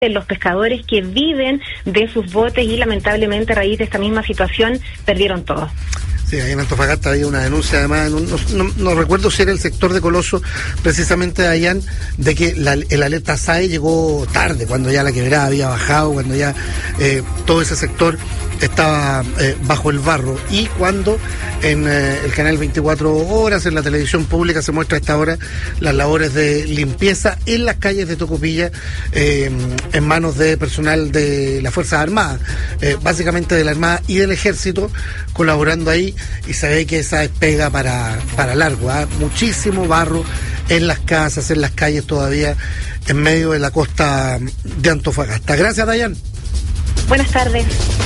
los pescadores que viven de sus botes y lamentablemente a raíz de esta misma situación perdieron todo. Sí, ahí en Antofagasta había una denuncia, además, no recuerdo si era el sector de Coloso, precisamente de Ayán, de que el alerta SAE llegó tarde, cuando ya la quebrada había bajado, cuando ya todo ese sector estaba bajo el barro, y cuando en el canal 24 horas, en la televisión pública, se muestra a esta hora las labores de limpieza en las calles de Tocopilla, en manos de personal de las Fuerzas Armadas, básicamente de la Armada y del Ejército, colaborando ahí, y se ve que esa es pega para largo, muchísimo barro en las casas, en las calles todavía, en medio de la costa de Antofagasta. Gracias, Dayan. Buenas tardes.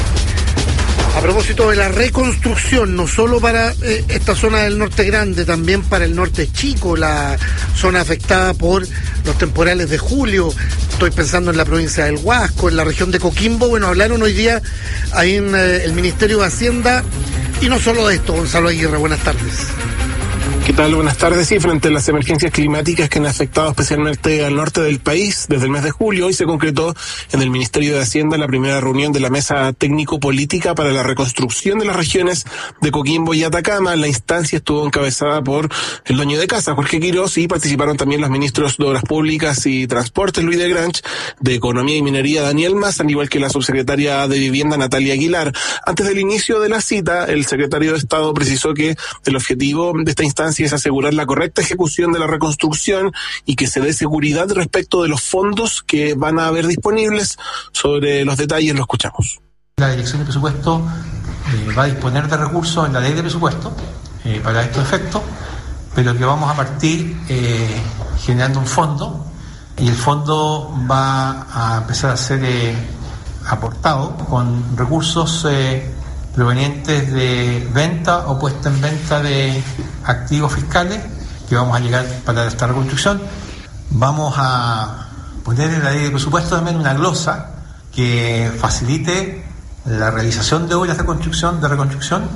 A propósito de la reconstrucción, no solo para esta zona del norte grande, también para el norte chico, la zona afectada por los temporales de julio. Estoy pensando en la provincia del Huasco, en la región de Coquimbo. Bueno, hablaron hoy día ahí en el Ministerio de Hacienda, y no solo de esto. Gonzalo Aguirre, buenas tardes. ¿Qué tal? Buenas tardes. Sí, frente a las emergencias climáticas que han afectado especialmente al norte del país desde el mes de julio, hoy se concretó en el Ministerio de Hacienda la primera reunión de la Mesa Técnico-Política para la reconstrucción de las regiones de Coquimbo y Atacama. La instancia estuvo encabezada por el dueño de casa, Jorge Quirós, y participaron también los ministros de Obras Públicas y Transportes, Luis de Granch, de Economía y Minería, Daniel Mas, al igual que la subsecretaria de Vivienda, Natalia Aguilar. Antes del inicio de la cita, el secretario de Estado precisó que el objetivo de esta instancia es asegurar la correcta ejecución de la reconstrucción y que se dé seguridad respecto de los fondos que van a haber disponibles. Sobre los detalles lo escuchamos. La Dirección de Presupuesto va a disponer de recursos en la ley de presupuesto para estos efectos, pero que vamos a partir generando un fondo, y el fondo va a empezar a ser aportado con recursos provenientes de venta o puesta en venta de activos fiscales que vamos a llegar para esta reconstrucción. Vamos a poner en la ley de presupuesto también una glosa que facilite la realización de obras de reconstrucción.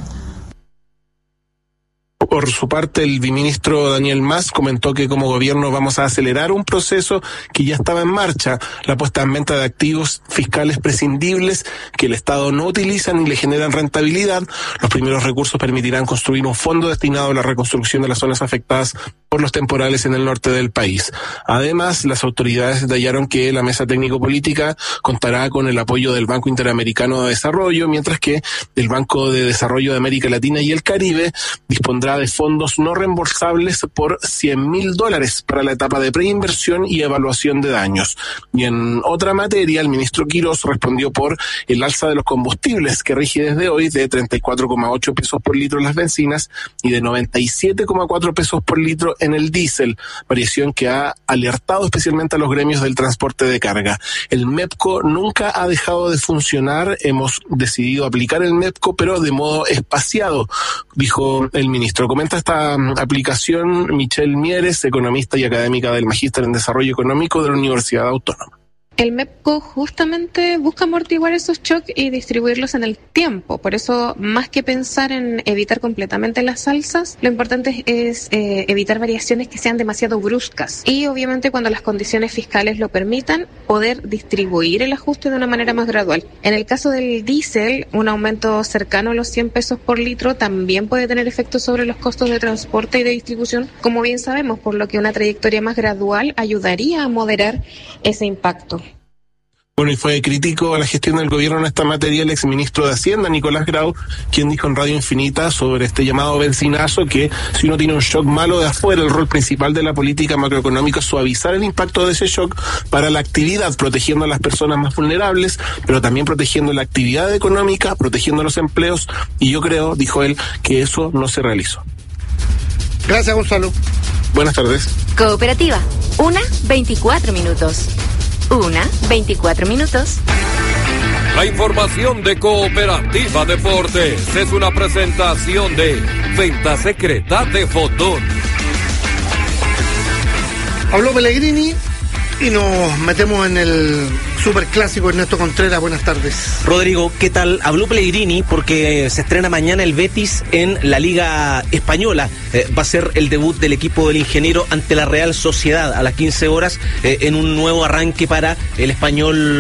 Por su parte, el viceministro Daniel Mas comentó que como gobierno vamos a acelerar un proceso que ya estaba en marcha, la puesta en venta de activos fiscales prescindibles que el Estado no utiliza ni le generan rentabilidad. Los primeros recursos permitirán construir un fondo destinado a la reconstrucción de las zonas afectadas por los temporales en el norte del país. Además, las autoridades detallaron que la mesa técnico-política contará con el apoyo del Banco Interamericano de Desarrollo, mientras que el Banco de Desarrollo de América Latina y el Caribe dispondrá de fondos no reembolsables por $100,000 para la etapa de preinversión y evaluación de daños. Y en otra materia, el ministro Quirós respondió por el alza de los combustibles, que rige desde hoy de 34,8 pesos por litro en las bencinas y de 97,4 pesos por litro en el diésel, variación que ha alertado especialmente a los gremios del transporte de carga. El MEPCO nunca ha dejado de funcionar, hemos decidido aplicar el MEPCO, pero de modo espaciado, dijo el ministro. Comenta esta aplicación Michelle Mieres, economista y académica del Magíster en Desarrollo Económico de la Universidad Autónoma. El MEPCO justamente busca amortiguar esos shocks y distribuirlos en el tiempo. Por eso, más que pensar en evitar completamente las alzas, lo importante es evitar variaciones que sean demasiado bruscas. Y obviamente, cuando las condiciones fiscales lo permitan, poder distribuir el ajuste de una manera más gradual. En el caso del diésel, un aumento cercano a los 100 pesos por litro también puede tener efectos sobre los costos de transporte y de distribución, como bien sabemos, por lo que una trayectoria más gradual ayudaría a moderar ese impacto. Bueno, y fue crítico a la gestión del gobierno en esta materia el exministro de Hacienda, Nicolás Grau, quien dijo en Radio Infinita sobre este llamado benzinazo que si uno tiene un shock malo de afuera, el rol principal de la política macroeconómica es suavizar el impacto de ese shock para la actividad, protegiendo a las personas más vulnerables, pero también protegiendo la actividad económica, protegiendo los empleos, y yo creo, dijo él, que eso no se realizó. Gracias, Gonzalo. Buenas tardes. Cooperativa, 1:24 minutos. 1:24 minutos. La información de Cooperativa Deportes es una presentación de Venta Secreta de Fotón. Habló Pellegrini y nos metemos en el superclásico. Ernesto Contreras, buenas tardes. Rodrigo, ¿qué tal? Habló Pellegrini porque se estrena mañana el Betis en la Liga Española. Va a ser el debut del equipo del ingeniero ante la Real Sociedad a las 15 horas en un nuevo arranque para el Español